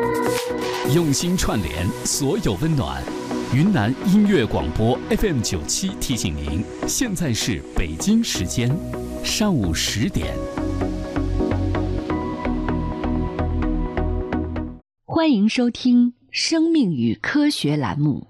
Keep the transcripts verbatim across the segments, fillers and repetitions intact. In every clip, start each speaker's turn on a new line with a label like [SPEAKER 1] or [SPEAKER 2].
[SPEAKER 1] 用心串联所有温暖。云南音乐广播 F M 九七提醒您，现在是北京时间上午十点。
[SPEAKER 2] 欢迎收听《生命与科学》栏目。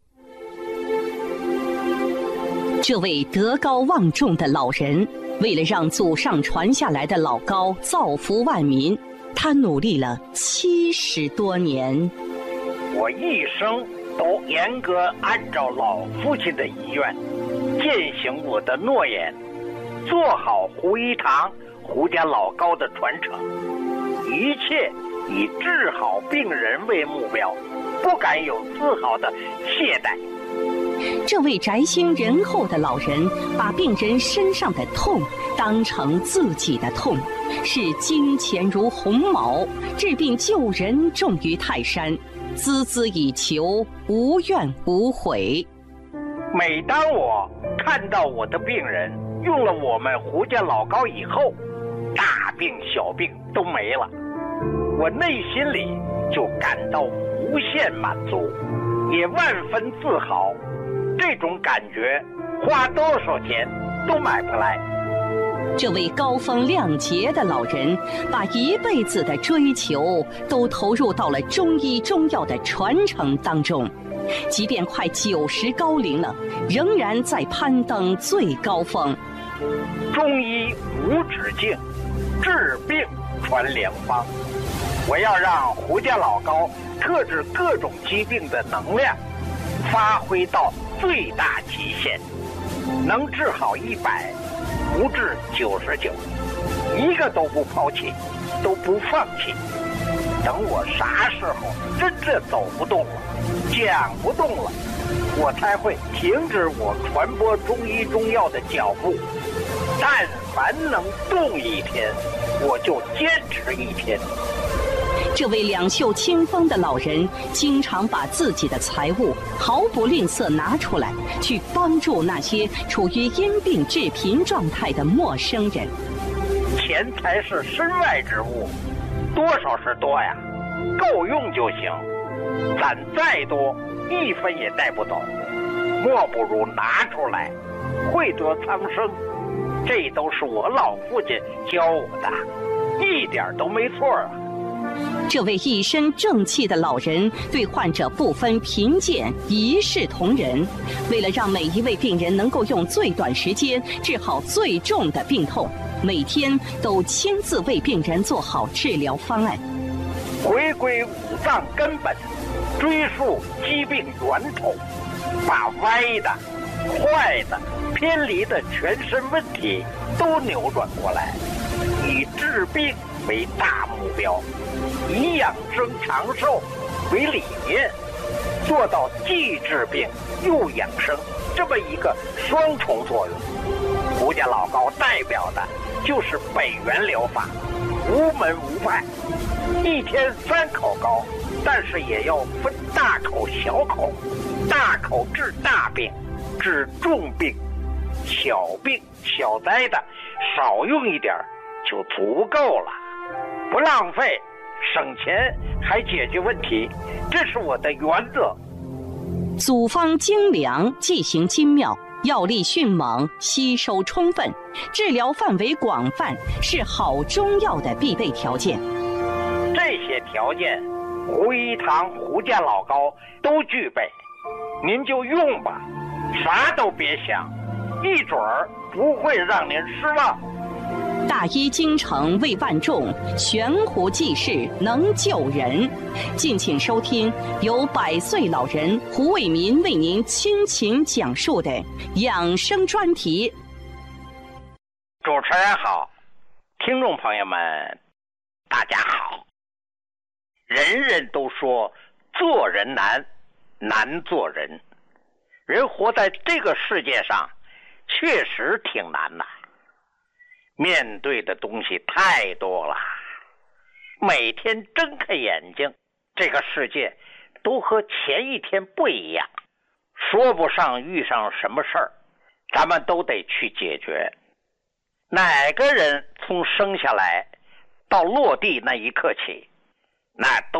[SPEAKER 3] 这位德高望重的老人，为了让祖上传下来的老高造福万民，他努力了七十多年。
[SPEAKER 4] 我一生都严格按照老父亲的遗愿，践行我的诺言，做好胡一堂、胡家老高的传承，一切以治好病人为目标，不敢有丝毫的懈怠。
[SPEAKER 3] 这位宅心仁厚的老人，把病人身上的痛当成自己的痛，视金钱如鸿毛，治病救人重于泰山，孜孜以求，无怨无悔。
[SPEAKER 4] 每当我看到我的病人用了我们胡家老高以后，大病小病都没了，我内心里就感到无限满足，也万分自豪。这种感觉花多少钱都买不来。
[SPEAKER 3] 这位高风亮节的老人，把一辈子的追求都投入到了中医中药的传承当中，即便快九十高龄了，仍然在攀登最高峰。
[SPEAKER 4] 中医无止境，治病传良方。我要让胡家老高克制各种疾病的能量发挥到最大极限，能治好一百，不治九十九，一个都不抛弃，都不放弃。等我啥时候真正走不动了，讲不动了，我才会停止我传播中医中药的脚步。但凡能动一天，我就坚持一天。
[SPEAKER 3] 这位两袖清风的老人，经常把自己的财物毫不吝啬拿出来，去帮助那些处于因病致贫状态的陌生人。
[SPEAKER 4] 钱财是身外之物，多少是多呀，够用就行。攒再多，一分也带不走，莫不如拿出来，惠泽苍生。这都是我老父亲教我的，一点都没错啊。
[SPEAKER 3] 这位一身正气的老人对患者不分贫贱，一视同仁。为了让每一位病人能够用最短时间治好最重的病痛，每天都亲自为病人做好治疗方案。
[SPEAKER 4] 回归五脏根本，追溯疾病源头，把歪的、坏的、偏离的全身问题都扭转过来，以治病为大目标，以养生长寿为理念，做到既治病又养生这么一个双重作用。胡家老高代表的就是北元疗法，无门无派，一天三口高，但是也要分大口小口，大口治大病，治重病，小病小灾的少用一点就足够了，不浪费，省钱还解决问题，这是我的原则。
[SPEAKER 3] 组方精良，剂行精妙，药力迅猛，吸收充分，治疗范围广泛，是好中药的必备条件。
[SPEAKER 4] 这些条件，胡一堂、胡家老高都具备，您就用吧，啥都别想，一准儿不会让您失望。
[SPEAKER 3] 大医精诚为万众，悬壶济世能救人。敬请收听由百岁老人胡卫民为您倾情讲述的养生专题。
[SPEAKER 4] 主持人好，听众朋友们大家好。人人都说做人难，难做人。人活在这个世界上确实挺难的，面对的东西太多了，每天睁开眼睛，这个世界都和前一天不一样，说不上遇上什么事儿，咱们都得去解决。哪个人从生下来到落地那一刻起，那都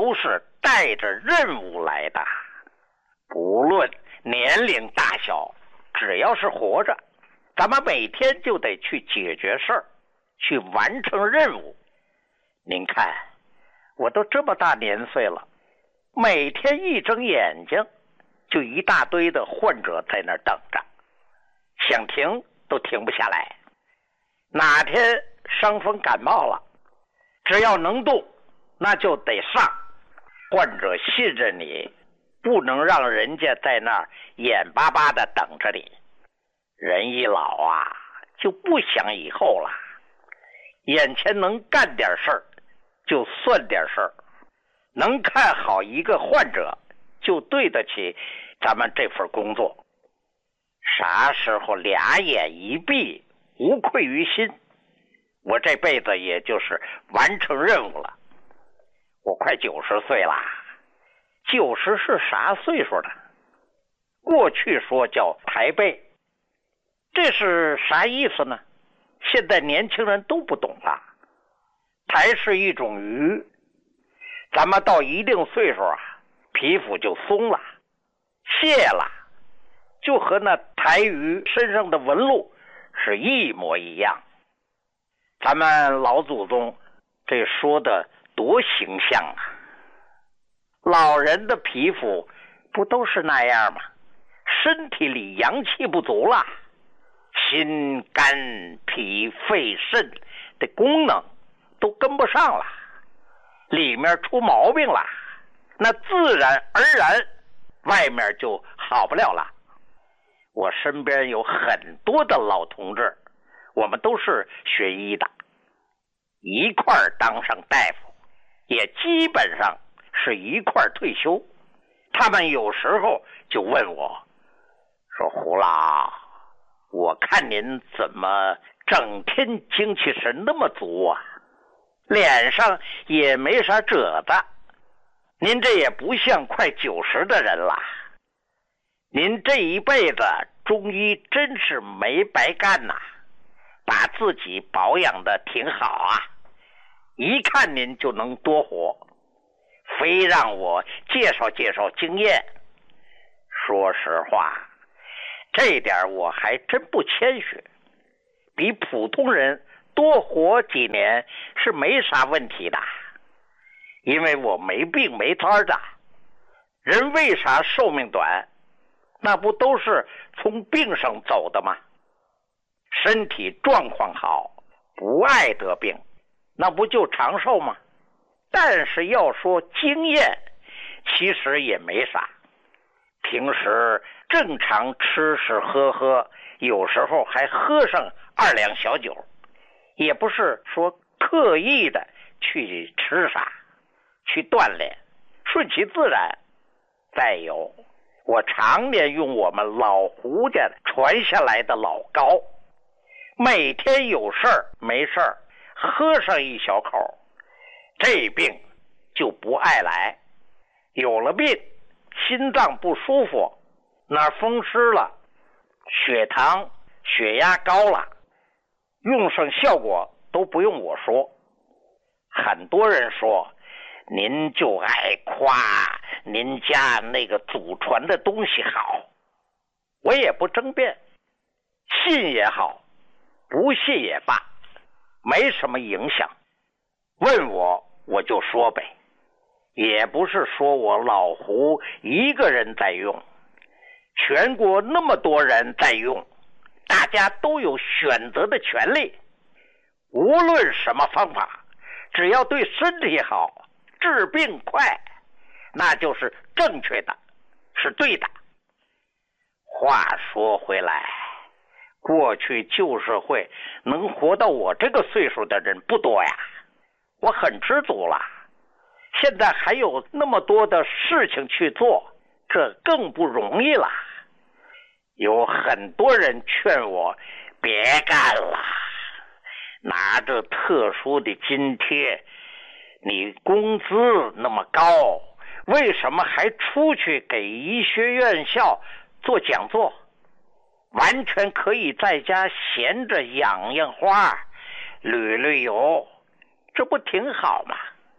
[SPEAKER 4] 都是带着任务来的，不论年龄大小，只要是活着，咱们每天就得去解决事儿，去完成任务。您看，我都这么大年岁了，每天一睁眼睛就一大堆的患者在那儿等着，想停都停不下来。哪天伤风感冒了，只要能动那就得上。患者信任你，不能让人家在那儿眼巴巴的等着你。人一老啊，就不想以后了，眼前能干点事儿就算点事儿，能看好一个患者就对得起咱们这份工作。啥时候俩眼一闭，无愧于心，我这辈子也就是完成任务了。我快九十岁了，九十是啥岁数呢？过去说叫抬背，这是啥意思呢？现在年轻人都不懂了。抬是一种鱼，咱们到一定岁数啊，皮肤就松了，卸了，就和那抬鱼身上的纹路是一模一样。咱们老祖宗这说的多形象啊！老人的皮肤不都是那样吗？身体里阳气不足了，心肝脾肺肾的功能都跟不上了，里面出毛病了，那自然而然外面就好不了了。我身边有很多的老同志，我们都是学医的，一块儿当上大夫，也基本上是一块儿退休。他们有时候就问我说，胡老，我看您怎么整天精气神那么足啊，脸上也没啥褶子，您这也不像快九十的人了，您这一辈子中医真是没白干呐，把自己保养的挺好啊，一看您就能多活，非让我介绍介绍经验。说实话，这点我还真不谦虚，比普通人多活几年是没啥问题的，因为我没病没灾的。人为啥寿命短？那不都是从病上走的吗？身体状况好，不爱得病，那不就长寿吗？但是要说经验，其实也没啥。平时正常吃吃喝喝，有时候还喝上二两小酒，也不是说刻意的去吃啥，去锻炼，顺其自然。再有，我常年用我们老胡家传下来的老膏，每天有事儿没事儿喝上一小口，这病就不爱来。有了病，心脏不舒服，哪风湿了，血糖血压高了，用上效果都不用我说。很多人说您就爱夸您家那个祖传的东西好，我也不争辩，信也好，不信也罢，没什么影响。问我我就说呗，也不是说我老胡一个人在用，全国那么多人在用，大家都有选择的权利。无论什么方法，只要对身体好，治病快，那就是正确的，是对的。话说回来，过去旧社会能活到我这个岁数的人不多呀，我很知足了。现在还有那么多的事情去做，这更不容易了。有很多人劝我别干了，拿着特殊的津贴，你工资那么高，为什么还出去给医学院校做讲座？完全可以在家闲着养养花，旅旅游，这不挺好吗？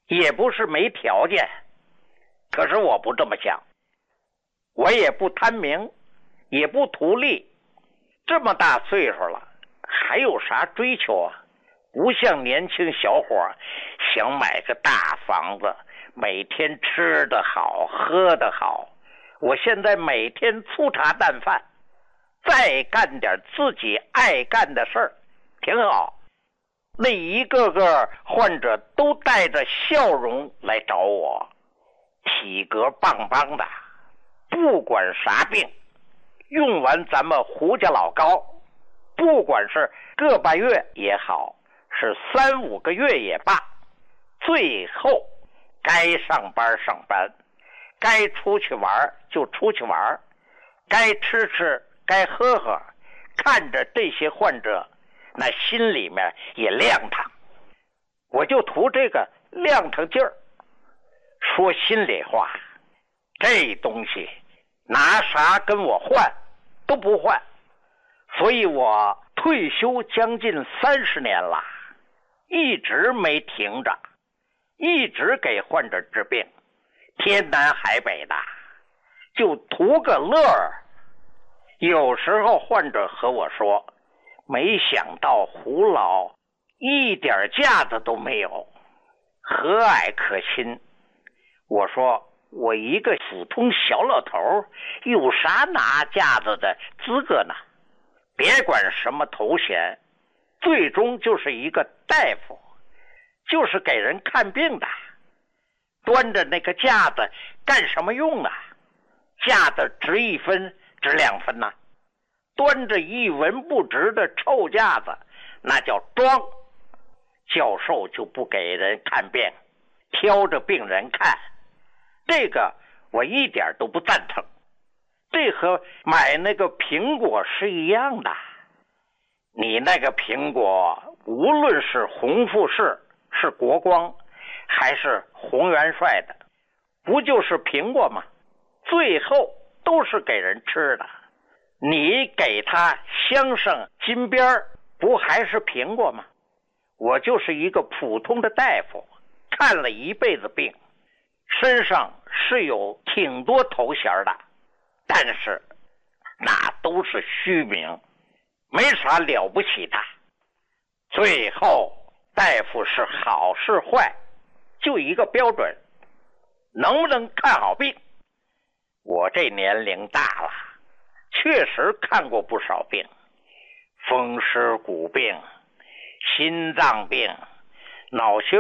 [SPEAKER 4] 也不是没条件，可是我不这么想，我也不贪名，也不图利，这么大岁数了，还有啥追求啊？不像年轻小伙想买个大房子，每天吃得好，喝得好。我现在每天粗茶淡饭，再干点自己爱干的事儿，挺好。那一个个患者都带着笑容来找我，体格棒棒的，不管啥病，用完咱们胡家老膏，不管是个把月也好，是三五个月也罢，最后该上班上班，该出去玩就出去玩，该吃吃，该喝喝，看着这些患者那心里面也亮堂，我就图这个亮堂劲儿。说心里话，这东西拿啥跟我换都不换，所以我退休将近三十年了，一直没停着，一直给患者治病，天南海北的，就图个乐儿。有时候患者和我说，没想到胡老一点架子都没有，和蔼可亲。我说我一个普通小老头有啥拿架子的资格呢？别管什么头衔，最终就是一个大夫，就是给人看病的。端着那个架子干什么用啊？架子值一分值两分呐、啊，端着一文不值的臭架子，那叫装。教授就不给人看病，挑着病人看，这个我一点都不赞成。这和买那个苹果是一样的，你那个苹果无论是红富士，是国光，还是洪元帅的，不就是苹果吗？最后都是给人吃的，你给他镶上金边，不还是苹果吗？我就是一个普通的大夫，看了一辈子病，身上是有挺多头衔的，但是那都是虚名，没啥了不起的。最后大夫是好是坏，就一个标准，能不能看好病。我这年龄大了，确实看过不少病，风湿骨病、心脏病、脑血